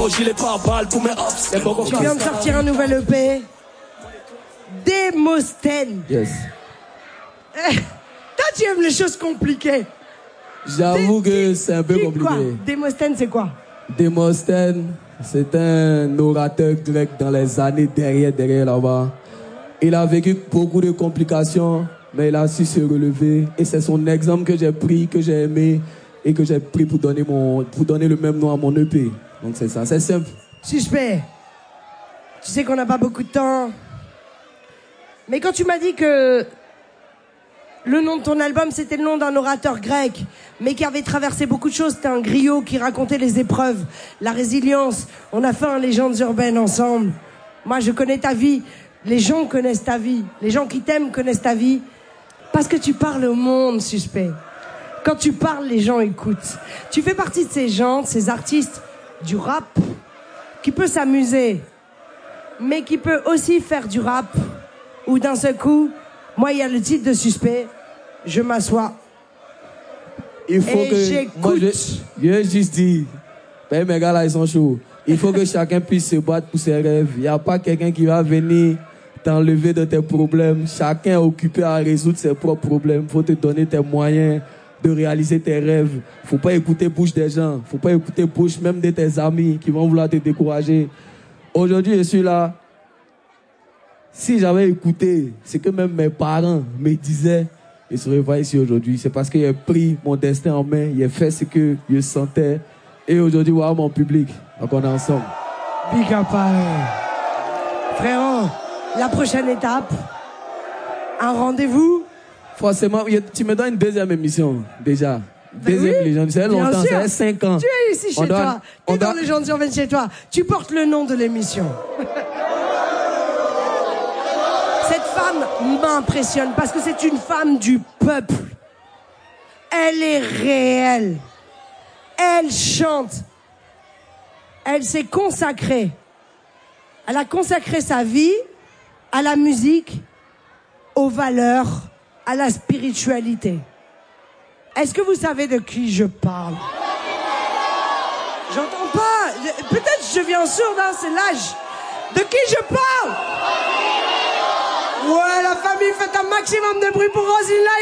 gilet pare-balles pour mes hops. Tu viens de sortir un nouvel EP. Démosthène. Yes. Toi, tu aimes les choses compliquées. J'avoue que c'est un peu compliqué. Quoi? Démosthène, c'est quoi? Démosthène, c'est un orateur grec dans les années derrière là-bas. Il a vécu beaucoup de complications, mais il a su se relever. Et c'est son exemple que j'ai pris, que j'ai aimé et que j'ai pris pour donner le même nom à mon EP. Donc c'est ça, c'est simple. Suspect. Tu sais qu'on n'a pas beaucoup de temps. Mais quand tu m'as dit que le nom de ton album, c'était le nom d'un orateur grec, mais qui avait traversé beaucoup de choses. C'était un griot qui racontait les épreuves, la résilience. On a fait un Légendes urbaines ensemble. Moi, je connais ta vie. Les gens connaissent ta vie. Les gens qui t'aiment connaissent ta vie. Parce que tu parles au monde, Suspect. Quand tu parles, les gens écoutent. Tu fais partie de ces gens, de ces artistes du rap, qui peut s'amuser, mais qui peut aussi faire du rap, où d'un seul coup, moi, il y a le titre de Suspect, je m'assois. Il faut que j'écoute. Moi, je juste dit, ben, mes gars là, ils sont chauds. Il faut que chacun puisse se battre pour ses rêves. Il n'y a pas quelqu'un qui va venir t'enlever de tes problèmes. Chacun est occupé à résoudre ses propres problèmes. Il faut te donner tes moyens de réaliser tes rêves. Il ne faut pas écouter bouche des gens. Il ne faut pas écouter bouche même de tes amis qui vont vouloir te décourager. Aujourd'hui, je suis là. Si j'avais écouté ce que même mes parents me disaient, je ne serais pas ici aujourd'hui. C'est parce que j'ai pris mon destin en main, j'ai fait ce que je sentais. Et aujourd'hui, voilà mon public. Donc on est ensemble. Big up. Frérot, la prochaine étape, un rendez-vous. Forcément, tu me donnes une deuxième émission, déjà. Deuxième Légende. Ça fait longtemps, ça fait 5 ans. Tu es ici chez toi. Tu es dans Légendes urbaines chez toi. Tu portes le nom de l'émission. Cette femme m'impressionne parce que c'est une femme du peuple. Elle est réelle. Elle chante. Elle s'est consacrée. Elle a consacré sa vie à la musique, aux valeurs, à la spiritualité. Est-ce que vous savez de qui je parle? J'entends pas. Peut-être je viens sourde, hein, c'est l'âge. De qui je parle? Ouais, la famille, faites un maximum de bruit pour Roselyne